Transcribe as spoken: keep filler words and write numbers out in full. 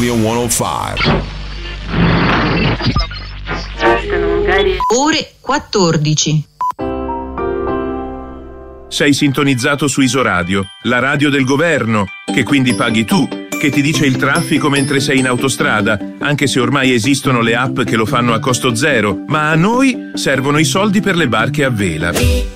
California centocinque. Ore quattordici. Sei sintonizzato su Isoradio, la radio del governo, che quindi paghi tu, che ti dice il traffico mentre sei in autostrada, anche se ormai esistono le app che lo fanno a costo zero, ma a noi servono i soldi per le barche a vela.